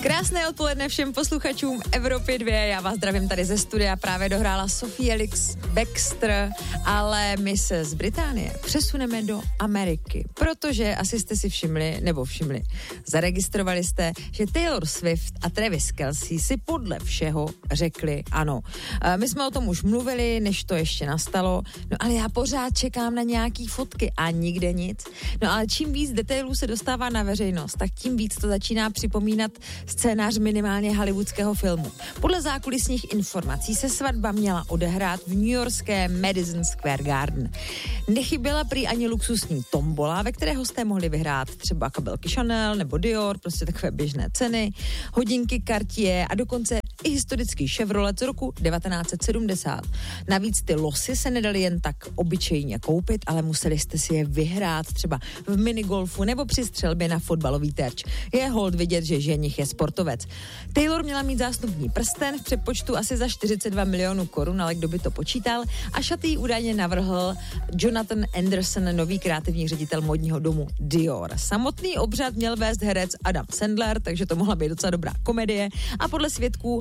Krásné odpoledne všem posluchačům Evropy 2. Já vás zdravím tady ze studia. Právě dohrála Sophie Elix Bextor, ale my se z Británie přesuneme do Ameriky, protože asi jste si všimli, zaregistrovali jste, že Taylor Swift a Travis Kelce si podle všeho řekli ano. My jsme o tom už mluvili, než to ještě nastalo, no ale já pořád čekám na nějaký fotky a nikde nic. No ale čím víc detailů se dostává na veřejnost, tak tím víc to začíná připomínat scénář minimálně hollywoodského filmu. Podle zákulisních informací se svatba měla odehrát v newyorském Madison Square Garden. Nechyběla prý ani luxusní tombola, ve které hosté mohli vyhrát třeba kabelky Chanel nebo Dior, prostě takové běžné ceny, hodinky Cartier a dokonce i historický Chevrolet z roku 1970. Navíc ty losy se nedaly jen tak obyčejně koupit, ale museli jste si je vyhrát třeba v minigolfu nebo při střelbě na fotbalový terč. Je hold vidět, že ženich je sportovec. Taylor měla mít zástupní prsten v přepočtu asi za 42 milionů korun, ale kdo by to počítal, a šaty údajně navrhl Jonathan Anderson, nový kreativní ředitel modního domu Dior. Samotný obřad měl vést herec Adam Sandler, takže to mohla být docela dobrá komedie a podle svědků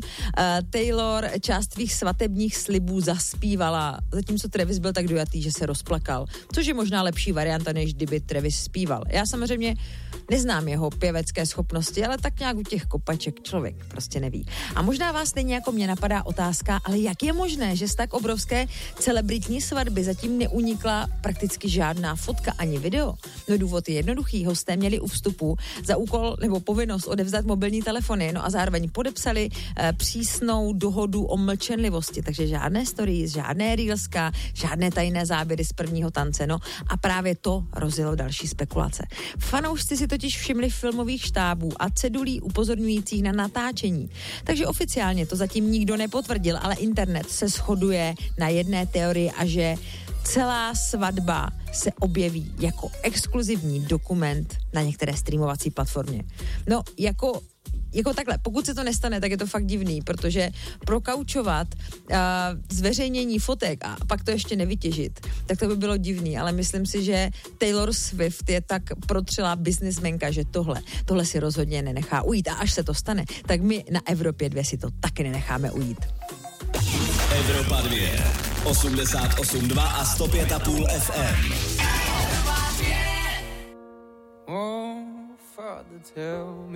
Taylor část svých svatebních slibů zaspívala, zatímco Travis byl tak dojatý, že se rozplakal, což je možná lepší varianta, než kdyby Travis zpíval. Já samozřejmě neznám jeho pěvecké schopnosti, ale tak nějak u těch kopaček člověk prostě neví. A možná vás stejně jako mě napadá otázka, ale jak je možné, že z tak obrovské celebritní svatby zatím neunikla prakticky žádná fotka ani video? No důvod je jednoduchý, hosté měli u vstupu za úkol nebo povinnost odevzdat mobilní telefony, no a zároveň podepsali přísnou dohodu o mlčenlivosti, takže žádné stories, žádné reelska, žádné tajné záběry z prvního tance, no a právě to rozjelo další spekulace. Fanoušci si totiž všimli filmových štábů a cedulí upozorňujících na natáčení. Takže oficiálně to zatím nikdo nepotvrdil, ale internet se shoduje na jedné teorii a že celá svatba se objeví jako exkluzivní dokument na některé streamovací platformě. No, jako takhle, pokud se to nestane, tak je to fakt divný, protože prokaučovat zveřejnění fotek a pak to ještě nevytěžit, tak to by bylo divný, ale myslím si, že Taylor Swift je tak protřelá biznismenka, že tohle si rozhodně nenechá ujít a až se to stane, tak my na Evropě 2 si to taky nenecháme ujít. Evropa 2, 88,2 a 105,5 FM. Evropa 2. Oh, Father, tell me